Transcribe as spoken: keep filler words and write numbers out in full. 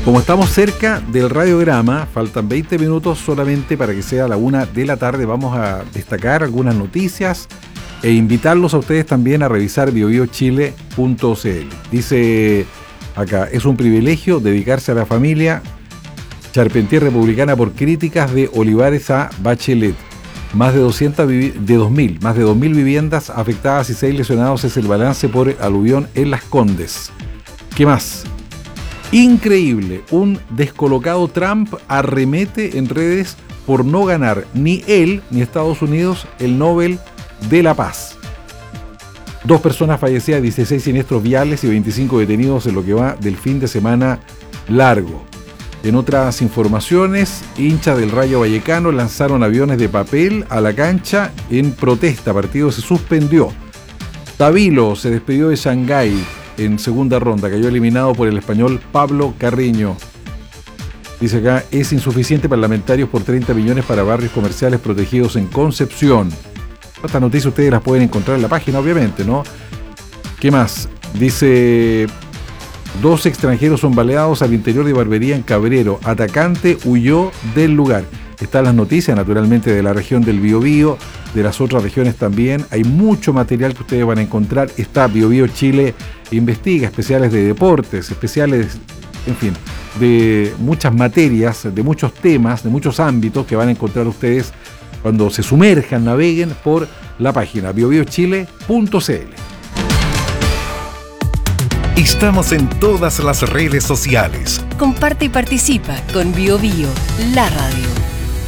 Como estamos cerca del radiograma, faltan veinte minutos solamente para que sea la una de la tarde. Vamos a destacar algunas noticias e invitarlos a ustedes también a revisar bio bio chile punto c l. Dice acá, es un privilegio dedicarse a la familia. Charpentier republicana por críticas de Olivares a Bachelet. Más de doscientas de dos mil, más de dos mil viviendas afectadas y seis lesionados es el balance por el aluvión en Las Condes. ¿Qué más? Increíble, un descolocado Trump arremete en redes por no ganar ni él ni Estados Unidos el Nobel de la Paz. Dos personas fallecidas, dieciséis siniestros viales y veinticinco detenidos en lo que va del fin de semana largo. En otras informaciones, hinchas del Rayo Vallecano lanzaron aviones de papel a la cancha en protesta. El partido se suspendió. Tabilo se despidió de Shanghái en segunda ronda. Cayó eliminado por el español Pablo Carreño. Dice acá, es insuficiente parlamentarios por treinta millones para barrios comerciales protegidos en Concepción. Estas noticias ustedes las pueden encontrar en la página, obviamente, ¿no? ¿Qué más? Dice, dos extranjeros son baleados al interior de barbería en Cabrero. Atacante huyó del lugar. Están las noticias, naturalmente, de la región del Biobío, de las otras regiones también. Hay mucho material que ustedes van a encontrar. Está Bio Bio Chile Investiga, especiales de deportes, especiales, en fin, de muchas materias, de muchos temas, de muchos ámbitos que van a encontrar ustedes cuando se sumerjan, naveguen por la página bio bio chile punto c l. Estamos en todas las redes sociales. Comparte y participa con Bio Bio, la radio.